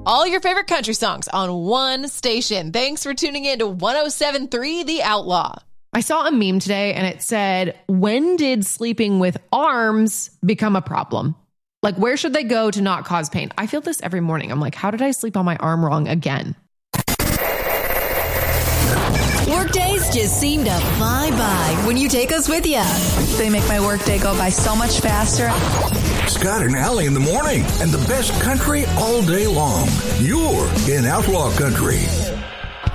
All your favorite country songs on one station. Thanks for tuning in to 107.3 The Outlaw. I saw a meme today and it said, when did sleeping with arms become a problem? Like, where should they go to not cause pain? I feel this every morning. I'm like, how did I sleep on my arm wrong again? Workdays just seem to fly by when you take us with you. They make my workday go by so much faster. Scott and Allie in the morning, and the best country all day long. You're in Outlaw Country.